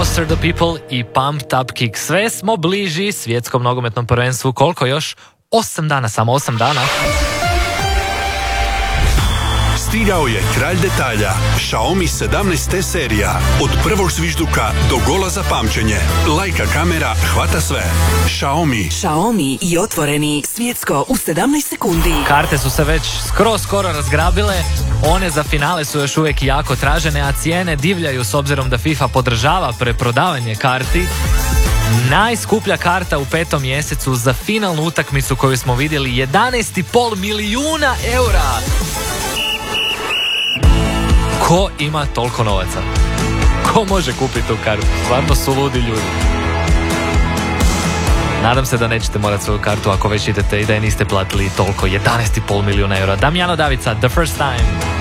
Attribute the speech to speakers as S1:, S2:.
S1: Foster the People i Pumped Up Kick. Sve smo bliži svjetskom nogometnom prvenstvu. Koliko još? 8 dana, samo 8 dana.
S2: Stigao je kralj detalja, Xiaomi 17T serija. Od prvog zvižduka do gola za pamćenje. Leica kamera hvata sve. Xiaomi
S3: i otvoreni svjetsko u 17 sekundi.
S1: Karte su se već skoro razgrabile. One za finale su još uvijek jako tražene, a cijene divljaju s obzirom da FIFA podržava preprodavanje karti. Najskuplja karta u 5. mjesecu za finalnu utakmicu koju smo vidjeli 11,5 milijuna eura. Ko ima toliko novaca? Ko može kupiti tu kartu? Stvarno su ludi ljudi. Nadam se da nećete morati svoju kartu ako već idete i da je niste platili toliko, 11,5 milijuna eura. Damjano Davica, The First Time.